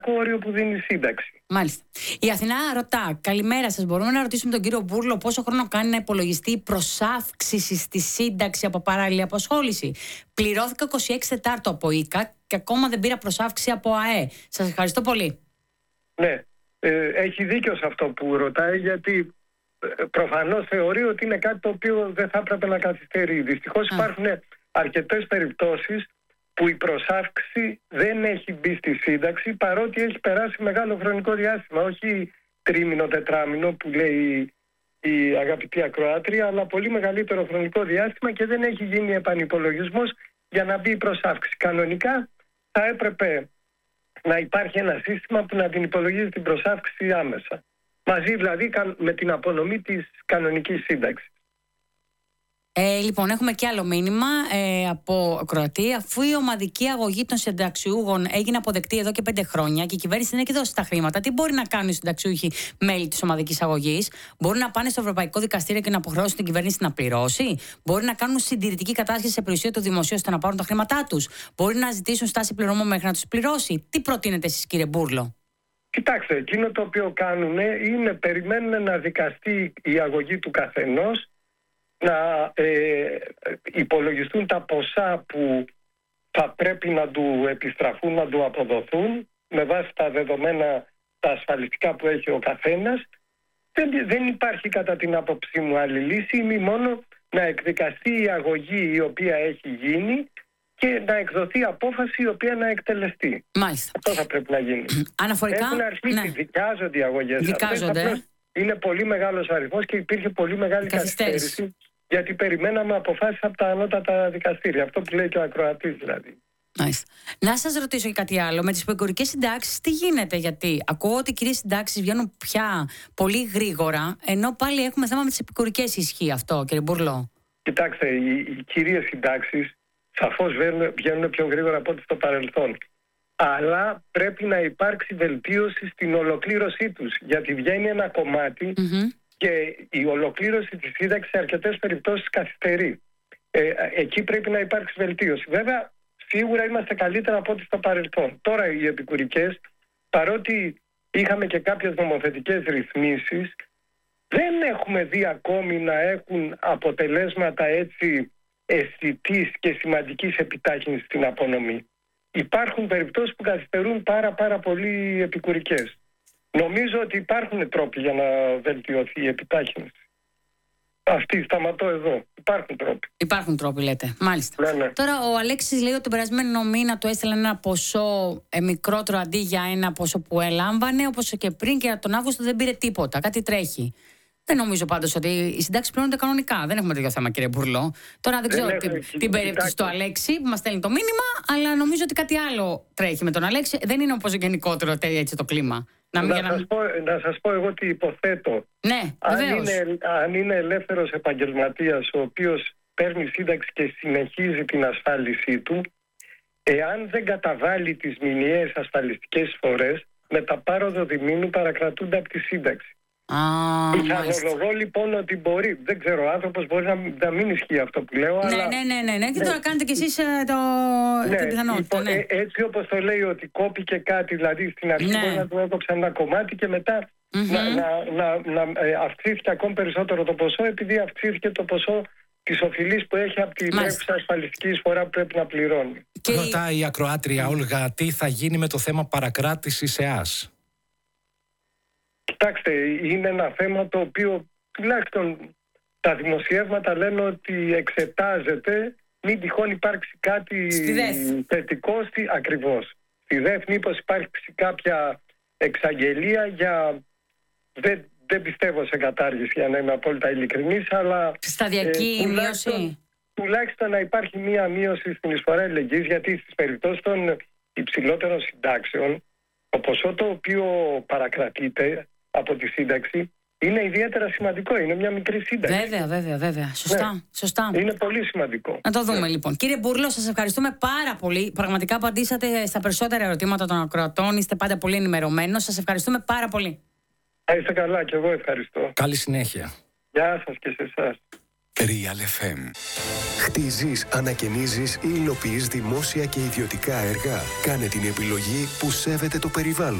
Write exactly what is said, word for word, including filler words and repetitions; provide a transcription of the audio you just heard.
όριο που δίνει η σύνταξη. Μάλιστα. Η Αθηνά ρωτά, καλημέρα σας. Μπορούμε να ρωτήσουμε τον κύριο Μπούρλο πόσο χρόνο κάνει να υπολογιστεί η προσάυξηση στη σύνταξη από παράλληλη απασχόληση? Πληρώθηκα είκοσι έξι Τετάρτου από ΙΚΑ και ακόμα δεν πήρα προσάυξη από ΑΕ. Σας ευχαριστώ πολύ. Ναι, ε, έχει δίκιο σε αυτό που ρωτάει, γιατί ε, προφανώς θεωρεί ότι είναι κάτι το οποίο δεν θα έπρεπε να καθυστερεί. Δυστυχώς υπάρχουν αρκετές περιπτώσεις που η προσάυξη δεν έχει μπει στη σύνταξη, παρότι έχει περάσει μεγάλο χρονικό διάστημα, όχι τρίμηνο, τετράμηνο που λέει η αγαπητή ακροάτρια, αλλά πολύ μεγαλύτερο χρονικό διάστημα και δεν έχει γίνει επανυπολογισμός για να μπει η προσάυξη. Κανονικά θα έπρεπε να υπάρχει ένα σύστημα που να την υπολογίζει την προσάυξη άμεσα, μαζί δηλαδή με την απονομή της κανονικής σύνταξης. Ε, λοιπόν, έχουμε και άλλο μήνυμα ε, από Κροατία. Αφού η ομαδική αγωγή των συνταξιούχων έγινε αποδεκτή εδώ και πέντε χρόνια και η κυβέρνηση δεν έχει δώσει τα χρήματα, τι μπορεί να κάνουν οι συνταξιούχοι μέλη της ομαδικής αγωγής? Μπορούν να πάνε στο Ευρωπαϊκό Δικαστήριο και να αποχρεώσουν την κυβέρνηση να πληρώσει? Μπορεί να κάνουν συντηρητική κατάσχεση σε περιουσία του δημοσίου ώστε να πάρουν τα χρήματά τους? Μπορεί να ζητήσουν στάση πληρώμου μέχρι να τους πληρώσει? Τι προτείνετε εσείς, κύριε Μπούρλο? Κοιτάξτε, εκείνο το οποίο κάνουν είναι περιμένουν να δικαστεί η αγωγή του καθενός, να ε, υπολογιστούν τα ποσά που θα πρέπει να του επιστραφούν, να του αποδοθούν με βάση τα δεδομένα τα ασφαλιστικά που έχει ο καθένας. Δεν, δεν υπάρχει κατά την άποψή μου άλλη λύση, είναι μόνο να εκδικαστεί η αγωγή η οποία έχει γίνει και να εκδοθεί απόφαση η οποία να εκτελεστεί. Μάλιστα. Αυτό θα πρέπει να γίνει. Αναφορικά, έχουν αρχίσει, ναι. δικάζονται οι αγωγές. Δικάζονται. Αυτές, είναι πολύ μεγάλος αριθμός και υπήρχε πολύ μεγάλη καθυστέρηση, γιατί περιμέναμε αποφάσεις από τα ανώτατα δικαστήρια. Αυτό που λέει και ο ακροατής δηλαδή. Nice. Να σας ρωτήσω και κάτι άλλο. Με τις επικουρικές συντάξεις τι γίνεται? Γιατί ακούω ότι οι κυρίες συντάξεις βγαίνουν πια πολύ γρήγορα, ενώ πάλι έχουμε θέμα με τις επικουρικές. Ισχύει αυτό, κύριε Μπούρλο? Κοιτάξτε, οι, οι κυρίες συντάξεις σαφώς βγαίνουν, βγαίνουν πιο γρήγορα από ό,τι στο παρελθόν. Αλλά πρέπει να υπάρξει βελτίωση στην ολοκλήρωσή τους. Γιατί βγαίνει ένα κομμάτι mm-hmm. και η ολοκλήρωση της σύνταξης σε αρκετές περιπτώσεις καθυστερεί. Ε, εκεί πρέπει να υπάρξει βελτίωση. Βέβαια, σίγουρα είμαστε καλύτερα από ό,τι στο παρελθόν. Τώρα οι επικουρικές, παρότι είχαμε και κάποιες νομοθετικές ρυθμίσεις, δεν έχουμε δει ακόμη να έχουν αποτελέσματα έτσι αισθητής και σημαντικής επιτάχυνσης στην απονομή. Υπάρχουν περιπτώσεις που καθυστερούν πάρα πάρα πολύ επικουρικές. Νομίζω ότι υπάρχουν τρόποι για να βελτιωθεί η επιτάχυνση. Αυτή, σταματώ εδώ. Υπάρχουν τρόποι. Υπάρχουν τρόποι, λέτε. Μάλιστα. Ναι, ναι. Τώρα, ο Αλέξης λέει ότι τον περασμένο μήνα του έστειλαν ένα ποσό ε, μικρότερο αντί για ένα ποσό που έλαμβανε, όπως και πριν, και τον Αύγουστο δεν πήρε τίποτα. Κάτι τρέχει. Δεν νομίζω πάντως ότι οι συντάξεις πληρώνονται κανονικά. Δεν έχουμε τέτοιο θέμα, κύριε Μπουρλό. Τώρα δεν ξέρω δεν την, την, την περίπτωση του Αλέξη που μας στέλνει το μήνυμα, αλλά νομίζω ότι κάτι άλλο τρέχει με τον Αλέξη. Δεν είναι όπως γενικότερο έτσι το κλίμα. Να, να, σας πω, να σας πω εγώ τι υποθέτω. Ναι, αν είναι, αν είναι ελεύθερος επαγγελματίας ο οποίος παίρνει σύνταξη και συνεχίζει την ασφάλισή του, εάν δεν καταβάλει τις μηνιαίες ασφαλιστικές εισφορές, με τα πάροδο διμήνου παρακρατούνται από τη σύνταξη. Πιθανολογώ λοιπόν ότι μπορεί, δεν ξέρω, ο άνθρωπος μπορεί να, να μην ισχύει αυτό που λέω. Ναι, αλλά... ναι, ναι, ναι, ναι. Και τώρα κάνετε κι εσείς το... ναι, την πιθανότητα. Λοιπόν, ναι. Έτσι όπως το λέει ότι κόπηκε κάτι, δηλαδή στην αρχή ναι. μπορεί να του έκοψαν ένα κομμάτι και μετά mm-hmm. να, να, να, να ε, αυξήθηκε ακόμη περισσότερο το ποσό, επειδή αυξήθηκε το ποσό της οφειλής που έχει από τη τρέχουσα ασφαλιστική εισφορά που πρέπει να πληρώνει. Και... Ρωτάει η ακροάτρια Όλγα, τι θα γίνει με το θέμα παρακράτησης ΕΑΣ? Κοιτάξτε, είναι ένα θέμα το οποίο τουλάχιστον τα δημοσιεύματα λένε ότι εξετάζεται, μην τυχόν υπάρξει κάτι θετικό, στη, ακριβώς. Στη ΔΕΘ μήπως υπάρξει κάποια εξαγγελία για... Δεν, δεν πιστεύω σε κατάργηση, για να είμαι απόλυτα ειλικρινής, αλλά... Σταδιακή ε, μείωση. Τουλάχιστον να υπάρχει μία μείωση στην εισφορά ελεγγύης, γιατί στις περιπτώσεις των υψηλότερων συντάξεων, το ποσό το οποίο παρακρατείται από τη σύνταξη είναι ιδιαίτερα σημαντικό. Είναι μια μικρή σύνταξη. Βέβαια, βέβαια, βέβαια. Σωστά. Ναι. Σωστά. Είναι πολύ σημαντικό. Να το δούμε ναι. λοιπόν. Κύριε Μπούρλο, σας ευχαριστούμε πάρα πολύ. Πραγματικά απαντήσατε στα περισσότερα ερωτήματα των ακροατών. Είστε πάντα πολύ ενημερωμένος. Σας ευχαριστούμε πάρα πολύ. Είστε καλά και εγώ ευχαριστώ. Καλή συνέχεια. Γεια σας και σε εσάς. Real εφ εμ. Χτίζεις, ανακαινίζεις ή υλοποιείς δημόσια και ιδιωτικά έργα. Κάνε την επιλογή που σέβεται το περιβάλλον.